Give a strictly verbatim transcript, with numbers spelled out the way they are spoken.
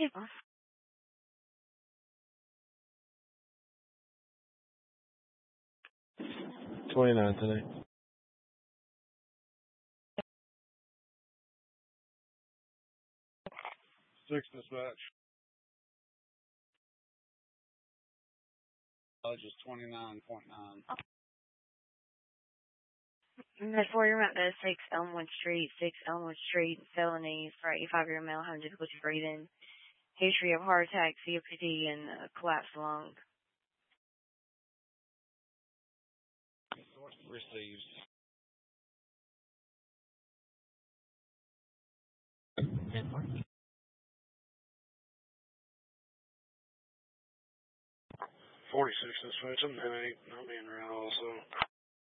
Okay, boss. twenty-nine today. Six dispatch. Budget twenty-nine point nine. That's four, you're at the six Elmwood Street, six Elmwood Street, felony for eighty-five-year male having difficulty breathing, history of heart attack, C O P D, and uh, collapsed lung. Received. forty-six dispatch. I'm ten eight. Not being around also.